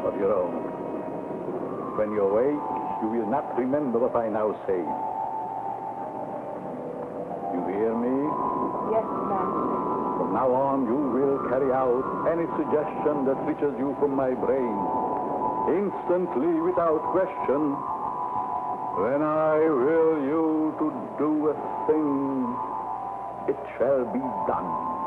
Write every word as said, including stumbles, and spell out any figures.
of your own. When you awake, you will not remember what I now say. You hear me? Yes, Master. From now on, you will carry out any suggestion that reaches you from my brain. Instantly, without question. When I will you to do a thing, it shall be done.